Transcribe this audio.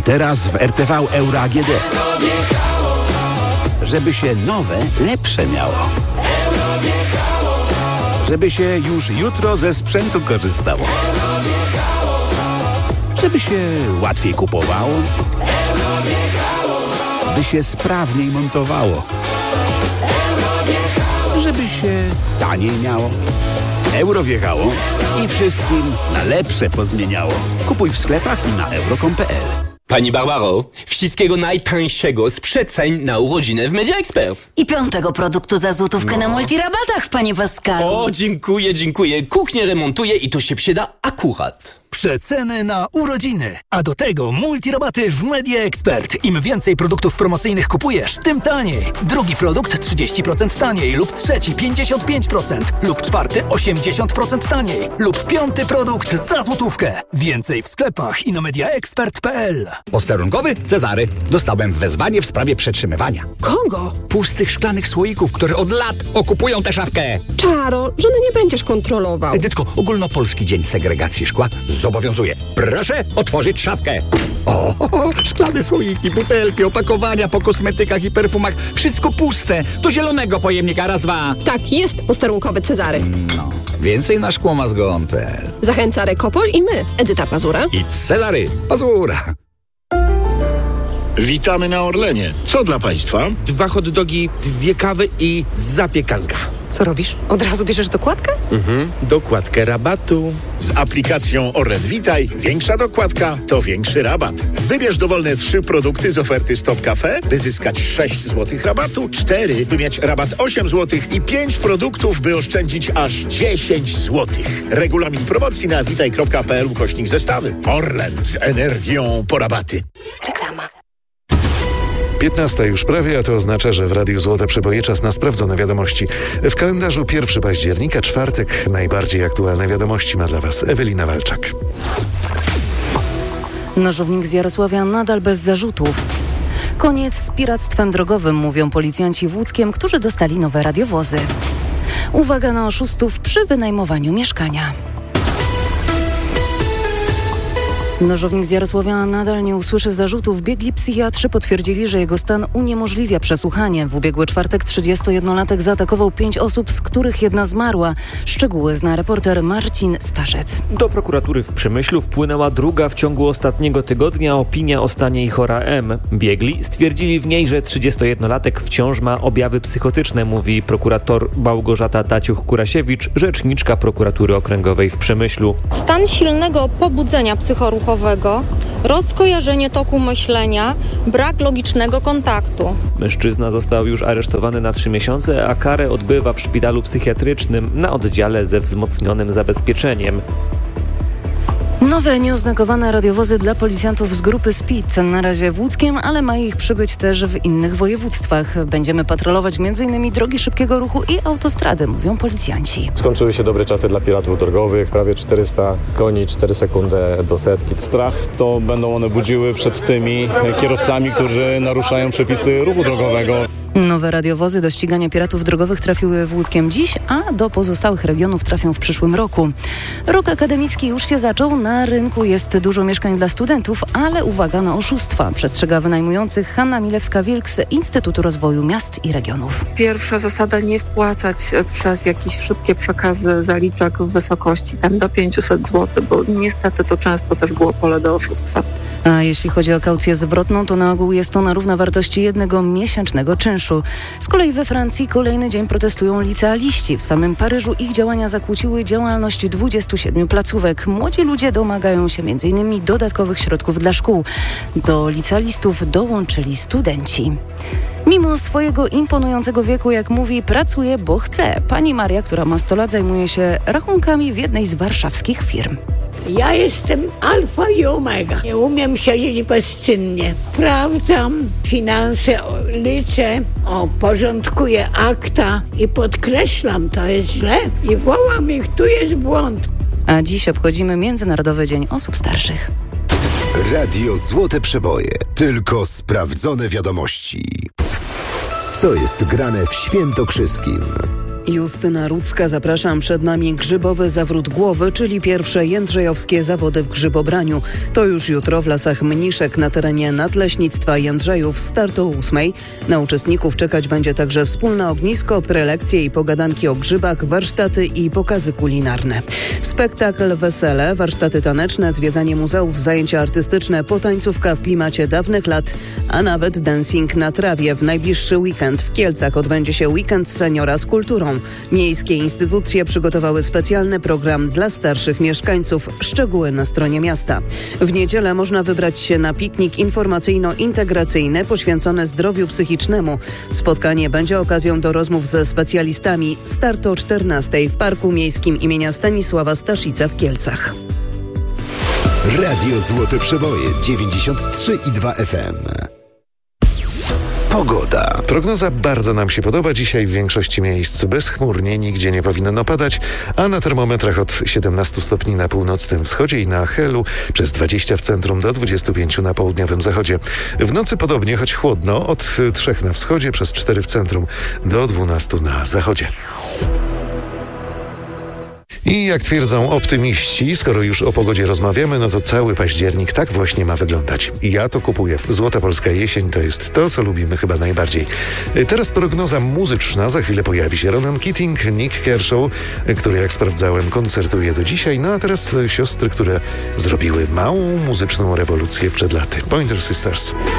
teraz w RTV Euro AGD. Żeby się nowe, lepsze miało. Żeby się już jutro ze sprzętu korzystało. Żeby się łatwiej kupowało. By się sprawniej montowało. Żeby się taniej miało. Euro wjechało i wszystkim na lepsze pozmieniało. Kupuj w sklepach i na euro.com.pl. Pani Barbaro, wszystkiego najtańszego z przeceń na urodziny w Media Expert. I 5. produktu za złotówkę na multirabatach, panie Pascalu. O, dziękuję. Kuchnię remontuję i to się przyda akurat. Przeceny na urodziny, a do tego multirabaty w Media Expert. Im więcej produktów promocyjnych kupujesz, tym taniej. Drugi produkt 30% taniej lub trzeci 55% lub czwarty 80% taniej lub piąty produkt za złotówkę. Więcej w sklepach i na mediaexpert.pl. Posterunkowy Cezary. Dostałem wezwanie w sprawie przetrzymywania. Kogo? Pustych szklanych słoików, które od lat okupują tę szafkę. Czaro, żony nie będziesz kontrolował. Edytko, ogólnopolski dzień segregacji szkła zobowiązuje. Proszę otworzyć szafkę. O, szklane słoiki, butelki, opakowania po kosmetykach i perfumach. Wszystko puste. Do zielonego pojemnika. Raz, dwa. Tak jest, posterunkowy Cezary. No, więcej na szkłomazgon.pl. Zachęca Rekopol i my, Edyta Pazura I Cezary Pazura. Witamy na Orlenie. Co dla Państwa? 2 hot dogi, 2 kawy i zapiekanka. Co robisz? Od razu bierzesz dokładkę? Dokładkę rabatu. Z aplikacją Orlen Witaj większa dokładka to większy rabat. Wybierz dowolne 3 produkty z oferty Stop Cafe, by zyskać 6 zł rabatu, 4, by mieć rabat 8 zł i 5 produktów, by oszczędzić aż 10 zł. Regulamin promocji na witaj.pl/zestawy. Orlen z energią po rabaty. Reklama. 15 już prawie, a to oznacza, że w Radiu Złote Przeboje czas na sprawdzone wiadomości. W kalendarzu 1 października, czwartek, najbardziej aktualne wiadomości ma dla Was Ewelina Walczak. Nożownik z Jarosławia nadal bez zarzutów. Koniec z piractwem drogowym, mówią policjanci w Łódzkiem, którzy dostali nowe radiowozy. Uwaga na oszustów przy wynajmowaniu mieszkania. Nożownik z Jarosławia nadal nie usłyszy zarzutów. Biegli psychiatrzy potwierdzili, że jego stan uniemożliwia przesłuchanie. W ubiegły czwartek 31-latek zaatakował 5 osób, z których jedna zmarła. Szczegóły zna reporter Marcin Starzec. Do prokuratury w Przemyślu wpłynęła druga w ciągu ostatniego tygodnia opinia o stanie Ichora M. Biegli stwierdzili w niej, że 31-latek wciąż ma objawy psychotyczne, mówi prokurator Małgorzata Taciuch-Kurasiewicz, rzeczniczka prokuratury okręgowej w Przemyślu. Stan silnego pobudzenia psychoruchowego, rozkojarzenie toku myślenia, brak logicznego kontaktu. Mężczyzna został już aresztowany na 3 miesiące, a karę odbywa w szpitalu psychiatrycznym na oddziale ze wzmocnionym zabezpieczeniem. Nowe, nieoznakowane radiowozy dla policjantów z grupy SPID. Na razie w Łódzkiem, ale ma ich przybyć też w innych województwach. Będziemy patrolować m.in. drogi szybkiego ruchu i autostrady, mówią policjanci. Skończyły się dobre czasy dla piratów drogowych. Prawie 400 koni, 4 sekundy do setki. Strach to będą one budziły przed tymi kierowcami, którzy naruszają przepisy ruchu drogowego. Nowe radiowozy do ścigania piratów drogowych trafiły w Łódzkiem dziś, a do pozostałych regionów trafią w przyszłym roku. Rok akademicki już się zaczął. Na rynku jest dużo mieszkań dla studentów, ale uwaga na oszustwa. Przestrzega wynajmujących Hanna Milewska-Wilk z Instytutu Rozwoju Miast i Regionów. Pierwsza zasada: nie wpłacać przez jakieś szybkie przekazy zaliczek w wysokości tam do 500 zł, bo niestety to często też było pole do oszustwa. A jeśli chodzi o kaucję zwrotną, to na ogół jest ona równa wartości 1 miesięcznego czynszu. Z kolei we Francji kolejny dzień protestują licealiści. W samym Paryżu ich działania zakłóciły działalność 27 placówek. Młodzi ludzie domagają się m.in. dodatkowych środków dla szkół. Do licealistów dołączyli studenci. Mimo swojego imponującego wieku, jak mówi, pracuje, bo chce. Pani Maria, która ma 100 lat, zajmuje się rachunkami w jednej z warszawskich firm. Ja jestem alfa i omega. Nie umiem siedzieć bezczynnie. Sprawdzam finanse, liczę, porządkuję akta i podkreślam, to jest źle. I wołam ich, tu jest błąd. A dziś obchodzimy Międzynarodowy Dzień Osób Starszych. Radio Złote Przeboje. Tylko sprawdzone wiadomości. Co jest grane w Świętokrzyskim? Justyna Rudzka, zapraszam. Przed nami grzybowy zawrót głowy, czyli pierwsze jędrzejowskie zawody w grzybobraniu. To już jutro w Lasach Mniszek na terenie Nadleśnictwa Jędrzejów start o 8:00. Na uczestników czekać będzie także wspólne ognisko, prelekcje i pogadanki o grzybach, warsztaty i pokazy kulinarne. Spektakl, wesele, warsztaty taneczne, zwiedzanie muzeów, zajęcia artystyczne, potańcówka w klimacie dawnych lat, a nawet dancing na trawie. W najbliższy weekend w Kielcach odbędzie się weekend seniora z kulturą. Miejskie instytucje przygotowały specjalny program dla starszych mieszkańców. Szczegóły na stronie miasta. W niedzielę można wybrać się na piknik informacyjno-integracyjny poświęcony zdrowiu psychicznemu. Spotkanie będzie okazją do rozmów ze specjalistami. Start o 14:00 w Parku Miejskim imienia Stanisława Staszica w Kielcach. Radio Złote Przeboje 93,2 FM. Pogoda. Prognoza bardzo nam się podoba. Dzisiaj w większości miejsc bezchmurnie, nigdzie nie powinno padać, a na termometrach od 17 stopni na północnym wschodzie i na Helu, przez 20 w centrum do 25 na południowym zachodzie. W nocy podobnie, choć chłodno, od 3 na wschodzie, przez 4 w centrum do 12 na zachodzie. I jak twierdzą optymiści, skoro już o pogodzie rozmawiamy, no to cały październik tak właśnie ma wyglądać. I ja to kupuję. Złota polska jesień to jest to, co lubimy chyba najbardziej. Teraz prognoza muzyczna. Za chwilę pojawi się Ronan Keating, Nick Kershaw, który jak sprawdzałem koncertuje do dzisiaj. No a teraz siostry, które zrobiły małą muzyczną rewolucję przed laty. Pointer Sisters.